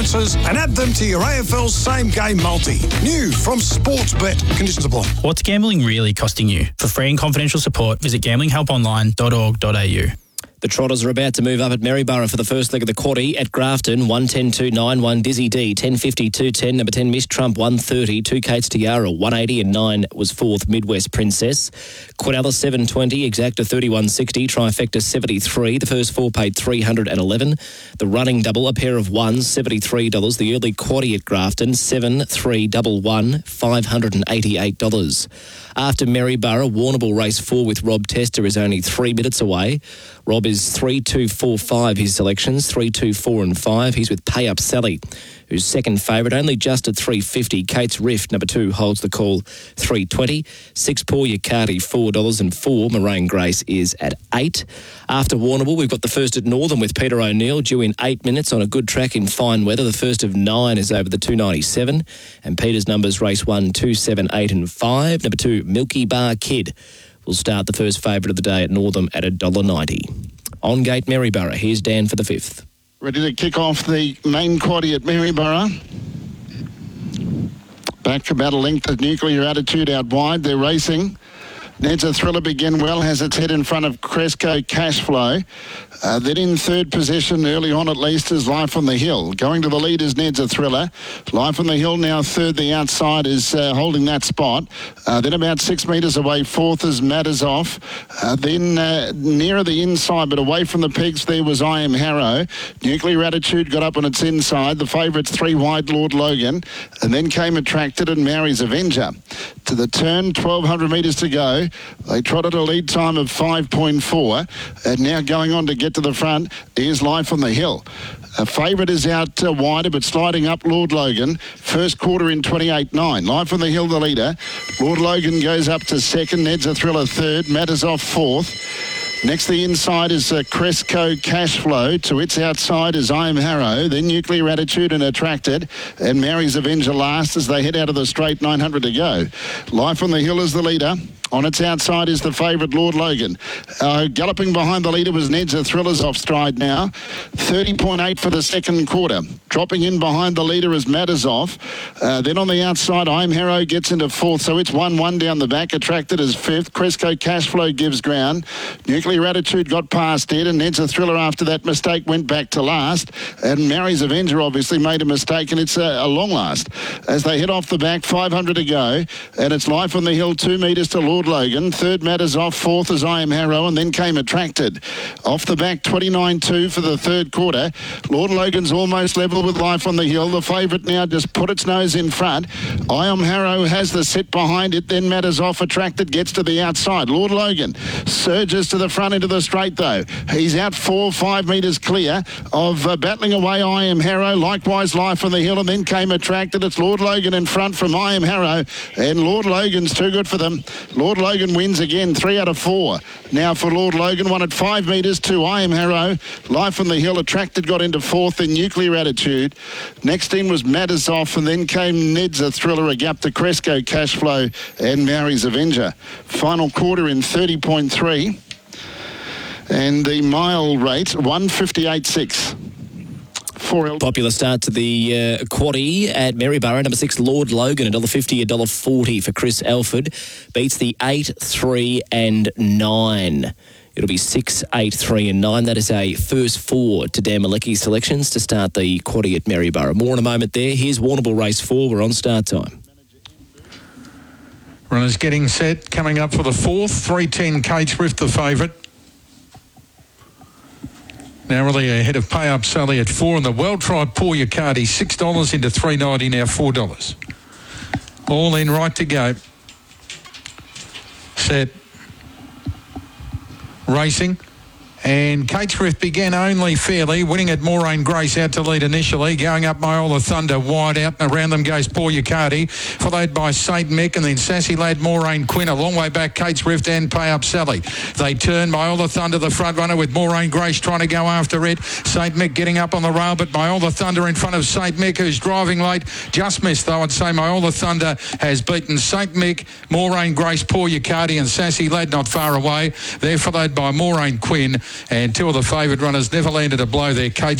bonuses and add them to your AFL Same Game Multi. New from Sportsbet. Conditions apply. What's gambling really costing you? For free and confidential support, visit gamblinghelponline.org.au. The Trotters are about to move up at Maryborough for the first leg of the quaddie at Grafton. 110.29, 1 Dizzy D, 10.50, 2.10, number 10 Miss Trump, 1.30, 2 Kate's Tiara, 1.80 and 9 was fourth Midwest Princess. Quinella 7.20, Exacta 31.60, Trifecta 73. The first four paid $311. The running double, a pair of ones, $73. The early quaddie at Grafton, 7-3-1-1, $588. After Maryborough, Warrnambool race 4 with Rob Tester is only 3 minutes away. Rob is 3-2-4-5, his selections, 3-2-4 and 5. He's with Pay Up Sally, who's second favourite, only just at $3.50. Kate's Rift, number 2, holds the call, $3.20. 6 Paul Yacati, $4 and 4. Moraine Grace is at 8. After Warrnambool, we've got the first at Northern with Peter O'Neill, due in 8 minutes on a good track in fine weather. The first of 9 is over the 297. And Peter's numbers, race 1, 2, 7, 8 and 5. Number 2, Milky Bar Kid will start the first favourite of the day at Northam at $1.90. On gate Maryborough, here's Dan for the 5th. Ready to kick off the main quaddie at Maryborough. Back for about a length of Nuclear Attitude out wide. They're racing. Ned's Thriller begin well, has its head in front of Cresco Cashflow. Then in third position, early on at least, is Life on the Hill. Going to the lead is Ned's Thriller. Life on the Hill now third, the outside is holding that spot. Then about 6 metres away, fourth is Matters Off. Then nearer the inside, but away from the pegs, there was I Am Harrow. Nuclear Attitude got up on its inside. The favourites 3 wide, Lord Logan. And then came Attracted and Mary's Avenger. To the turn, 1,200 metres to go. They trotted a lead time of 5.4, and now going on to get to the front is Life on the Hill. A favourite is out wider, but sliding up Lord Logan. First quarter in 28.9. Life on the Hill, the leader. Lord Logan goes up to second. Ned's Thriller third. Matters Off fourth. Next, the inside is Cresco Cashflow. To its outside is I Am Harrow. Then Nuclear Attitude and Attracted. And Mary's Avenger last as they head out of the straight, 900 to go. Life on the Hill is the leader. On its outside is the favourite, Lord Logan. Galloping behind the leader was Ned's Thriller's off stride now. 30.8 for the second quarter. Dropping in behind the leader is Matters Off. Then on the outside, I Am Harrow gets into fourth, so it's 1-1 down the back. Attracted as fifth. Cresco Cashflow gives ground. Nuclear Attitude got past it, and Ned's Thriller after that mistake went back to last. And Mary's Avenger obviously made a mistake, and it's a long last. As they head off the back, 500 to go, and it's Life on the Hill, 2 metres to Lord Logan. Third Matters Off, fourth is I Am Harrow, and then came Attracted. Off the back, 29.2 for the third quarter. Lord Logan's almost level with Life on the Hill. The favourite now just put its nose in front. I Am Harrow has the sit behind it, then Matters Off. Attracted gets to the outside. Lord Logan surges to the front into the straight though. He's out 4-5 metres clear of battling away I Am Harrow. Likewise Life on the Hill, and then came Attracted. It's Lord Logan in front from I Am Harrow, and Lord Logan's too good for them. Lord Logan wins again, 3 out of 4. Now for Lord Logan, one at 5 metres to I Am Harrow. Life on the Hill, Attracted got into fourth, then Nuclear Attitude. Next in was Matters Off, and then came Ned's Thriller, a gap to Cresco Cashflow and Mary's Avenger. Final quarter in 30.3. And the mile rate, 158.6. Popular start to the quaddie at Maryborough. Number 6, Lord Logan, $1.50, $1.40 for Chris Alford. Beats the 8, 3 and 9. It'll be 6, 8, 3 and 9. That is a first 4 to Dan Malecki's selections to start the quaddie at Maryborough. More in a moment there. Here's Warrnambool race 4. We're on start time. Runners getting set. Coming up for the 4th. 3.10 Kate's Rift, the favourite. Narrowly ahead of Pay Up Sally at 4, and the well-tried Paul Yacati, $6 into $3.90, now $4. All in, right to go. Set. Racing. And Kate's Rift began only fairly, winning at Moraine Grace out to lead initially, going up Myola Thunder wide out, and around them goes Paul Yacati, followed by St Mick, and then Sassy Lad, Moraine Quinn, a long way back, Kate's Rift and Pay Up Sally. They turn, Myola Thunder the front runner with Moraine Grace trying to go after it. St Mick getting up on the rail, but Myola Thunder in front of St Mick, who's driving late, just missed though. I'd say Myola Thunder has beaten St Mick, Moraine Grace, Paul Yacati and Sassy Lad not far away. They're followed by Moraine Quinn, and 2 of the favourite runners never landed a blow there. Kate's